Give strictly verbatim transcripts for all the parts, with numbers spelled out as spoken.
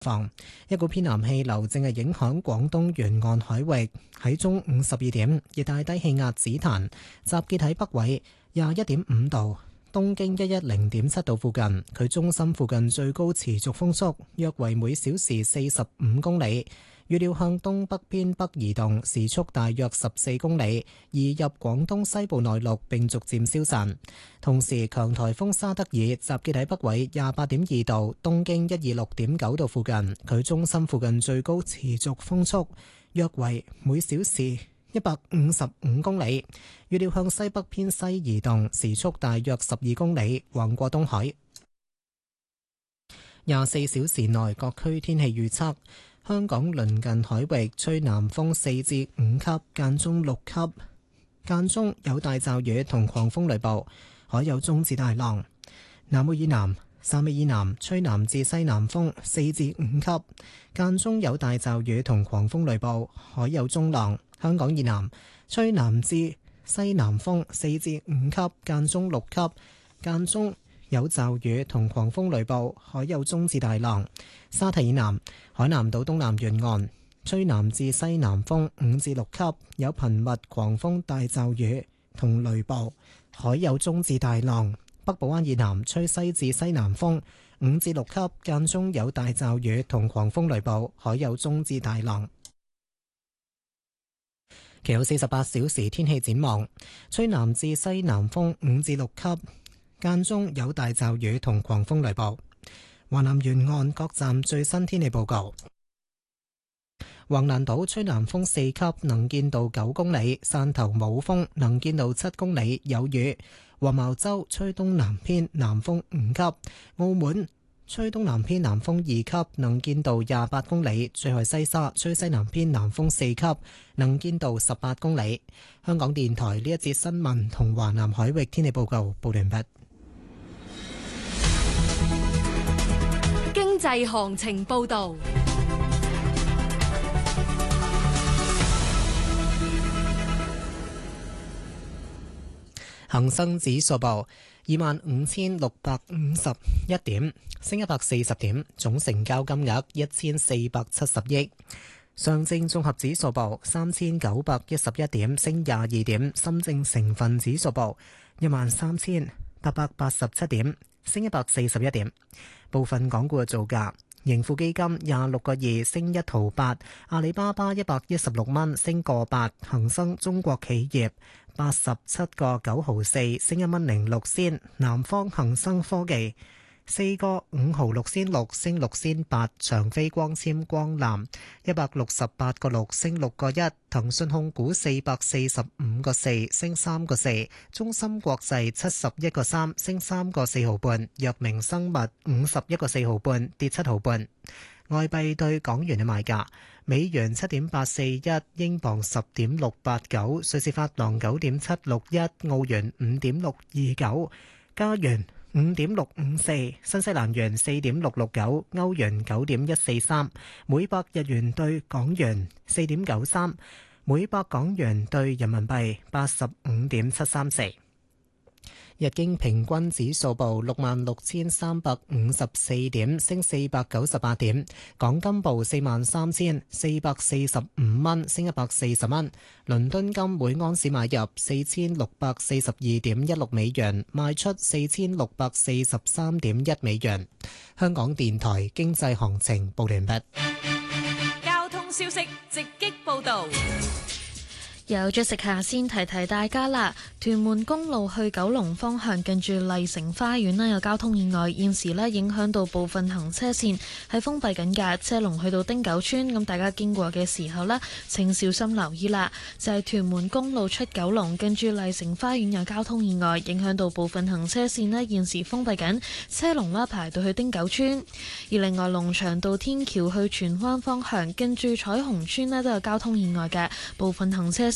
防一股偏南氣流正係影響廣東沿岸海域。喺中午十二點，熱帶低氣壓紫檀集結喺北緯廿一點五度、東經一一零點七度附近。佢中心附近最高持續風速約為每小時四十五公里。預料向東北偏北移動，時速大約十四公里，移入廣東西部內陸並逐漸消散。同時，強颱風沙德爾集結喺北緯廿八點二度、東經一二六點九度附近。佢中心附近最高持續風速約為每小時一百五十五公里。預料向西北偏西移動，時速大約十二公里，橫過東海。廿四小時內各區天氣預測。香港鄰近海域吹南風四至五級，間中六級，間中有大驟雨同狂風雷暴，海有中至大浪。南澳以南、汕尾以南吹南至西南風四至五級，間中有大驟雨同狂風雷暴，海有中浪。香港以南吹南至西南風四至五級，間中六級，間中有驟雨同狂風雷暴，海有中至大浪。沙堤以南、海南島東南沿岸吹南至西南風五至六級，有頻密狂風大驟雨同雷暴，海有中至大浪。北部灣以南吹西至西南風五至六級，間中有大驟雨同狂風雷暴，海有中至大浪。其後四十八小時天氣展望，吹南至西南風五至六級，間中有大驟雨同狂風雷暴。華南沿岸各站最新天氣報告：橫瀾島吹南風四級，能見度九公里；汕頭冇風，能見度七公里，有雨；黃茅洲吹東南偏南風五級；澳門吹東南偏南風二級，能見度廿八公里；最後西沙吹西南偏南風四級，能見度十八公里。香港電台呢一節新聞同華南海域天氣報告報完畢。 經濟行情報道。 恒生指數報二萬五千六百五十一點，升一百四十點，總成交金額一千四百七十億。上證綜合指數報三千九百一十一點，升廿二點。深證成分指數報一萬三千八百八十七點，升一百四十一點。部分港股嘅造價：盈富基金廿六個二升一毫八，阿里巴巴一百一十六蚊升個八，恒生中國企業八十七個九毫四升一蚊零六仙，南方恒生科技四個五毫六仙六升六仙八，長飛光纖光纜一百六十八個六升六個一，騰訊控股四百四十五個四升三個四，中芯國際七十一個三升三個四毫半，藥明生物五十一個四毫半跌七毫半。外幣對港元嘅賣價：美元七點八四一，英鎊十點六八九，瑞士法郎九點七六一，澳元五點六二九，加元五點六五四，新西蘭元四點六六九，歐元九點一四三，每百日元對港元四點九三，每百港元對人民幣八十五點七三四。日經平均指數報六萬六千三百五十四點，升四百九十八點。港金報四萬三千四百四十五蚊，升一百四十蚊。倫敦金每安士買入四千六百四十二點一六美元，賣出四千六百四十三點一美元。香港電台經濟行情報完畢。 交通消息直擊報道。 有咗食下先提提大家啦，屯門公路去九龍方向近住麗城花園啦，有交通意外，現時咧影響到部分行車線係封閉緊㗎，車龍去到汀九村，咁大家經過嘅時候咧，請小心留意啦。就係、是、屯門公路出九龍近住麗城花園有交通意外，影響到部分行車線咧，現時封閉緊，車龍啦排到去汀九村。而另外龍翔道天橋去荃灣方向近住彩虹村咧都有交通意外嘅，部分行車線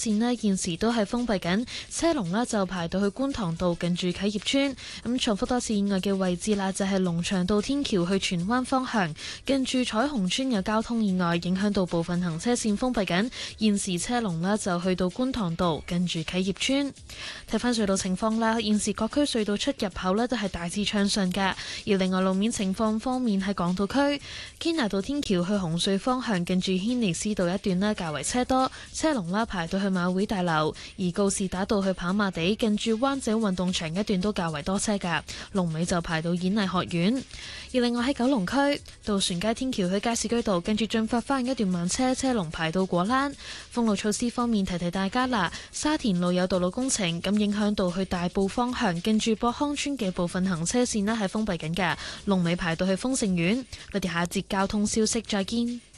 線呢，現時都係封閉緊，車龍呢就排到去觀塘道近住啟業邨。咁重複多次意外嘅位置啦，就係龍翔道天橋去荃灣方向，近住彩虹邨有交通意外，影響到部分行車線封閉緊。現時車龍呢就去到觀塘道近住啟業邨。睇翻隧道情況啦，現時各區隧道出入口呢都係大致暢順㗎。而另外路面情況方面，喺港島區堅拿道天橋去紅隧方向，近住軒尼詩道一段呢較為車多，車龍啦排到去馬會大樓；而告士打道去跑馬地，近住灣仔運動場一段都較為多車㗎，龍尾就排到演藝學院。而另外喺九龍區渡船街天橋去加士居道，近住進發花園一段慢車，車龍排到果欄。封路措施方面，提提大家啦，沙田路有道路工程，咁影響到去大埔方向，近住博康村嘅部分行車線呢係封閉緊㗎，龍尾排到去豐盛苑。我哋下一節交通消息再見。